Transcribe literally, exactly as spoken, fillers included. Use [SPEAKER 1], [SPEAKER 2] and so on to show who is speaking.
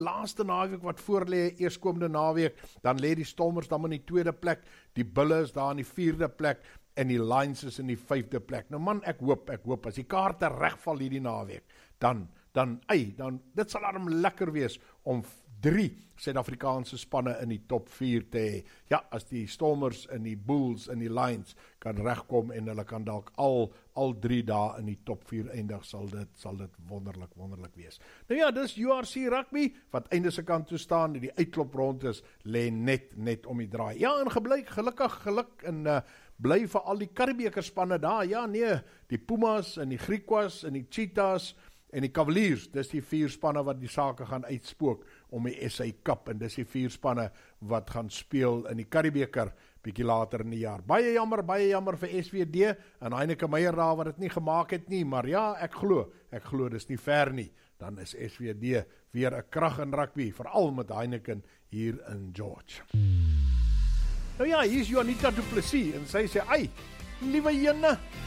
[SPEAKER 1] laaste naweek wat voorlê, eerskomende naweek, dan lê die Stormers dan in die tweede plek, die Bulle is daar in die vierde plek, en die Lions is in die vyfde plek. Nou man, ek hoop, ek hoop, as die kaarte regval hierdie naweek, dan, dan, ei, dan, dit sal daarom lekker wees, om drie Suid-Afrikaanse spanne in die top vier te hê. Ja, as die Stormers en die Bulls en die Lions kan regkom en hulle kan dalk al al drie dae in die top vier eindig, sal dit sal dit wonderlik wonderlik wees. Nou ja, dis U R C rugby wat einde se kant toe staan, die uitkloprondes lê net net om die draai. Ja, en geblyk gelukkig geluk en uh, bly vir al die Karibeker spanne daar. Ja, nee, die Pumas en die Griquas en die Cheetahs en die Cavaliers, dis die vier spanne wat die sake gaan uitspook om die S A Cup, en dis die vier spanne wat gaan speel in die Karibeker bietjie later in die jaar. Baie jammer, baie jammer vir S V D en Heineke Meyer daar wat dit nie gemaak het nie, maar ja, ek glo, ek glo dis nie ver nie. Dan is S V D weer 'n krag in rugby, veral met Heineken hier in George. Nou ja, hier is Juanita Du Plessis en sy sê, "Ai, liewe jene,